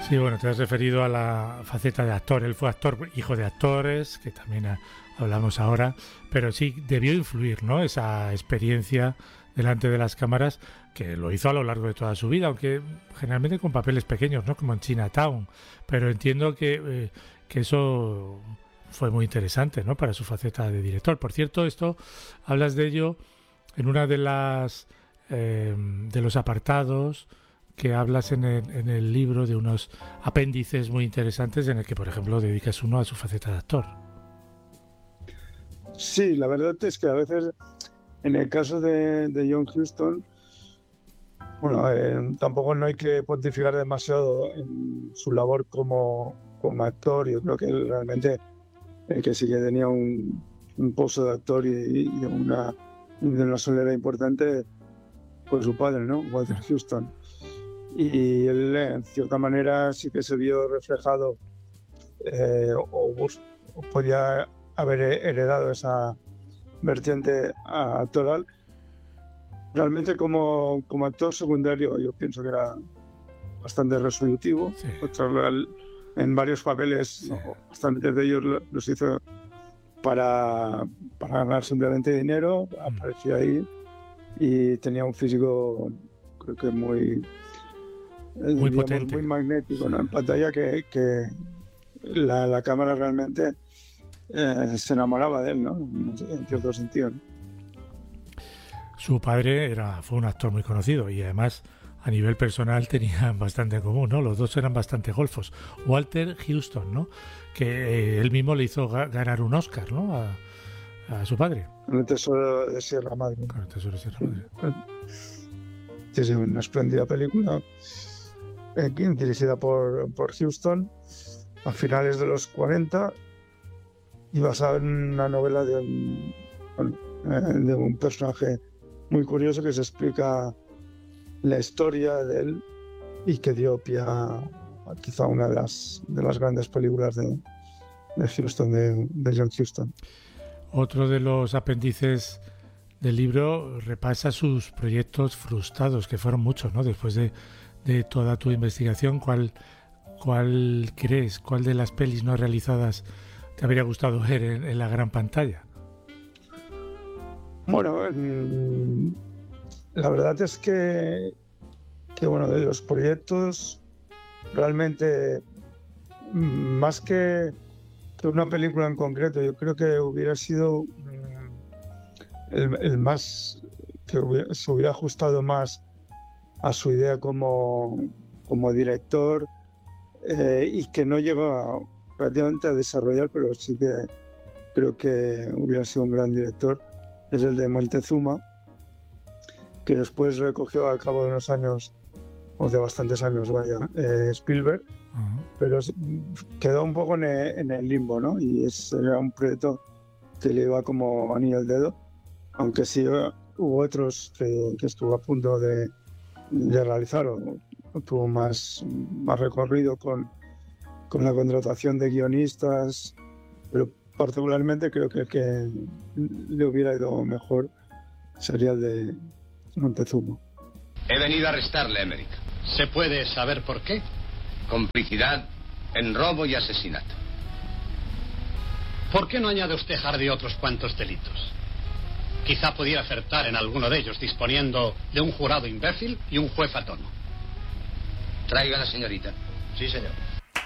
Sí, bueno, te has referido a la faceta de actor. Él fue actor, hijo de actores, que también hablamos ahora, pero sí debió influir, ¿no? Esa experiencia delante de las cámaras, que lo hizo a lo largo de toda su vida, aunque generalmente con papeles pequeños, ¿no? Como en Chinatown. Pero entiendo que eso fue muy interesante, ¿no? Para su faceta de director. Por cierto, esto hablas de ello en una de los apartados que hablas en el libro, de unos apéndices muy interesantes en el que, por ejemplo, dedicas uno a su faceta de actor. Sí, la verdad es que a veces, en el caso de John Huston, bueno, tampoco no hay que pontificar demasiado en su labor como actor. Yo creo que él realmente que sí que tenía un pozo de actor y de una solera importante por su padre, ¿no? Walter Huston. Y él, en cierta manera, sí que se vio reflejado o podía haber heredado esa vertiente actoral. Realmente como actor secundario yo pienso que era bastante resolutivo. Sí. En varios papeles, sí. Bastantes de ellos los hizo para ganar simplemente dinero. Aparecía ahí y tenía un físico, creo que muy potente, muy magnético, ¿no? En pantalla, que la cámara realmente se enamoraba de él, ¿no? En cierto sentido, ¿no? Su padre fue un actor muy conocido y además a nivel personal tenían bastante en común, ¿no? Los dos eran bastante golfos. Walter Huston, ¿no? Que él mismo le hizo ganar un Oscar, ¿no? A su padre. El Tesoro de Sierra Madre. Claro, el Tesoro de Sierra Madre. Sí, sí, una espléndida película dirigida por Huston a finales de los 40 y basada en una novela de un personaje muy curioso que se explica la historia de él y que dio pie a quizá una de las grandes películas de Huston, de John Huston. Otro de los apéndices del libro repasa sus proyectos frustrados, que fueron muchos, ¿no? Después de toda tu investigación, ¿cuál crees, cuál de las pelis no realizadas te habría gustado ver en la gran pantalla? Bueno, la verdad es que bueno, de los proyectos, realmente, más que una película en concreto, yo creo que hubiera sido el más, que se hubiera ajustado más a su idea como director, y que no llegó prácticamente a desarrollar, pero sí que creo que hubiera sido un gran director, es el de Montezuma, que después recogió al cabo de unos años, o de bastantes años, Spielberg, pero quedó un poco en el limbo, ¿no? Y era un proyecto que le iba como anillo al dedo, aunque sí hubo otros que estuvo a punto de realizar, o tuvo más recorrido con la contratación de guionistas, pero particularmente creo que el que le hubiera ido mejor sería el de Montezuma. He venido a arrestarle, Emmerich. ¿Se puede saber por qué? Complicidad en robo y asesinato. ¿Por qué no añade usted, Hardy, otros cuantos delitos? Quizá pudiera acertar en alguno de ellos, disponiendo de un jurado imbécil y un juez a tono. Traiga a la señorita. Sí, señor.